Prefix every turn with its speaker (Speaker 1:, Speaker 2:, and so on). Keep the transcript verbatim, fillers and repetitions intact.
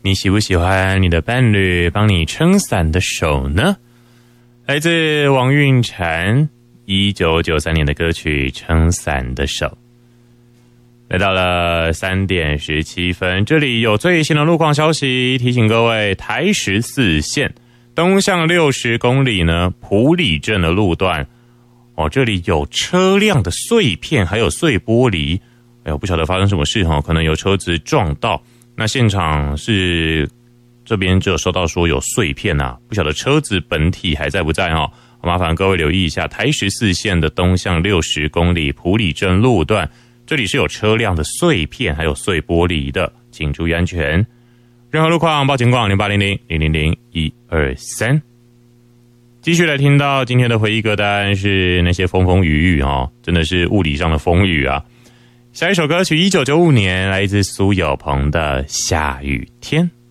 Speaker 1: 你喜不喜欢你的伴侣帮你撑伞的手呢？来自王韵婵一九九三年的歌曲《撑伞的手》。来到了三点十七分，这里有最新的路况消息，提醒各位，台十四线东向六十公里呢，埔里镇的路段哦，这里有车辆的碎片，还有碎玻璃。哎呦，不晓得发生什么事哈，可能有车子撞到。那现场是这边只有收到说有碎片啊，不晓得车子本体还在不在哈？麻烦各位留意一下，台十四线的东向六十公里埔里镇路段，这里是有车辆的碎片还有碎玻璃的，请注意安全。任何路况报警广零八零零零零零一二三。继续来听到今天的回忆歌单是那些风风雨雨哦，真的是物理上的风雨啊。下一首歌曲一九九五年来自苏有朋的《下雨天》。